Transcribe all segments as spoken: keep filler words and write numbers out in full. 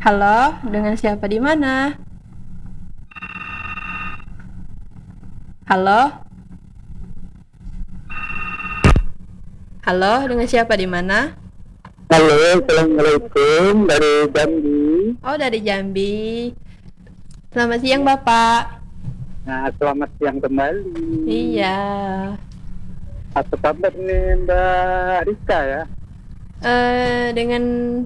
Halo, dengan siapa di mana? Halo? Halo, dengan siapa di mana? Halo, assalamualaikum dari Jambi. Oh, dari Jambi. Selamat siang, Bapak. Nah, selamat siang kembali. Iya. Apa kabar nih Mbak Rika ya? Eh, dengan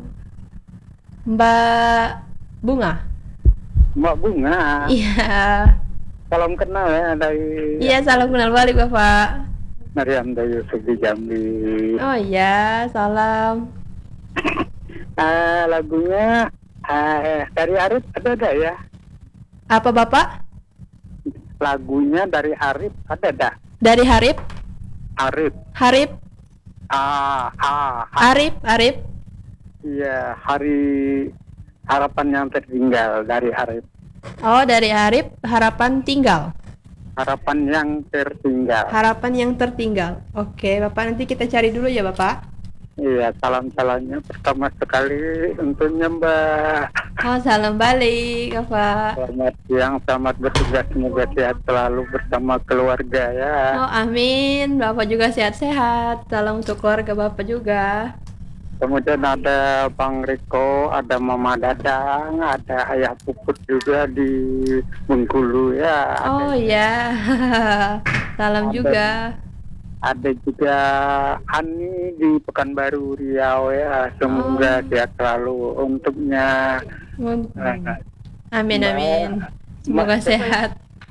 Mbak Bunga. Mbak Bunga. Iya. Salam kenal ya dari Iya, salam kenal balik, Bapak. Mariam Yusuf di Jambi. Oh iya, salam. Ah, lagunya ah, dari Arif ada ada ya? Apa, Bapak? Lagunya dari Arif ada dah. Dari Harip? Arif. Harip? Ah, ah, ah. Arif? Arif? Iya, hari harapan yang tertinggal dari Arif. Oh, dari Arif, harapan tinggal. Harapan yang tertinggal. Harapan yang tertinggal. Oke, Bapak, nanti kita cari dulu ya, Bapak. Iya, salam-salamnya pertama sekali untuknya Mbak. Oh, salam balik, Bapak. Selamat siang, selamat bertugas, semoga sehat selalu bersama keluarga ya. Oh, amin. Bapak juga sehat-sehat. Salam untuk keluarga Bapak juga. Kemudian ada Bang Riko, ada Mama Dadang, ada Ayah Puput juga di Bengkulu ya. Oh Ada, iya. Salam ada, juga. ada juga Ani di Pekanbaru Riau ya. Semoga Oh, sehat selalu untuknya. mun- Nah, amin amin. Mbak, Mbak, Semoga siapa? sehat.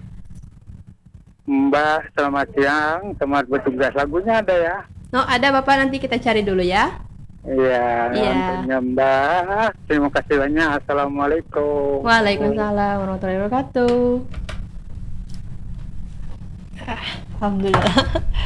Mbak, selamat siang, selamat bertugas. Lagunya ada ya? Oh, ada Bapak, nanti kita cari dulu ya. Iya, Iya. untuknya Mbak. Terima kasih banyak. Assalamualaikum. Waalaikumsalam warahmatullahi wabarakatuh. Ah, Alhamdulillah.